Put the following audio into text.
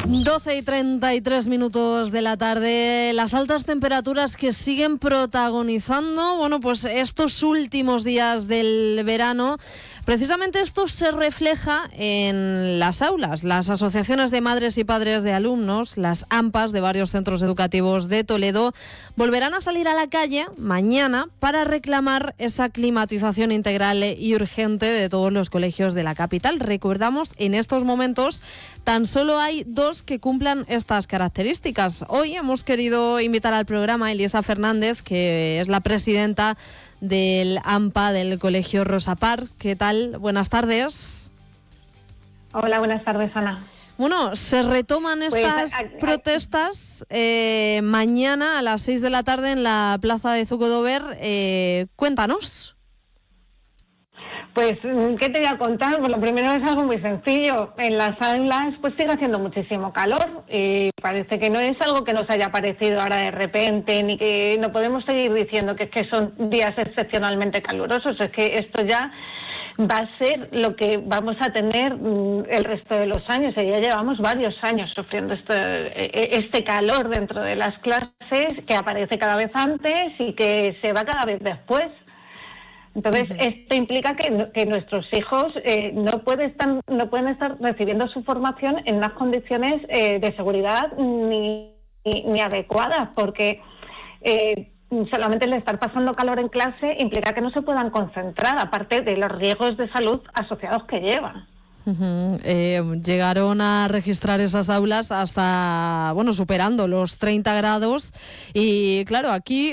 12:33 de la tarde, las altas temperaturas que siguen protagonizando, bueno, pues estos últimos días del verano. Precisamente esto se refleja en las aulas. Las asociaciones de madres y padres de alumnos, las AMPAs de varios centros educativos de Toledo, volverán a salir a la calle mañana para reclamar esa climatización integral y urgente de todos los colegios de la capital. Recordamos, en estos momentos tan solo hay 2 que cumplan estas características. Hoy hemos querido invitar al programa a Elisa Fernández, que es la presidenta del AMPA del Colegio Rosa Parks. ¿Qué tal? Buenas tardes. Hola, buenas tardes, Ana. Bueno, se retoman estas protestas mañana a las 6 de la tarde en la plaza de Zuccodover. Cuéntanos. Pues, ¿qué te voy a contar? Pues lo primero es algo muy sencillo. En las aulas pues sigue haciendo muchísimo calor y parece que no es algo que nos haya aparecido ahora de repente, ni que no podemos seguir diciendo que son días excepcionalmente calurosos. Es que esto ya va a ser lo que vamos a tener el resto de los años. Y ya llevamos varios años sufriendo este calor dentro de las clases, que aparece cada vez antes y que se va cada vez después. Entonces, esto implica que nuestros hijos no pueden estar recibiendo su formación en unas condiciones de seguridad ni adecuadas, porque solamente el estar pasando calor en clase implica que no se puedan concentrar, aparte de los riesgos de salud asociados que llevan. Llegaron a registrar esas aulas hasta, superando los 30 grados y claro, aquí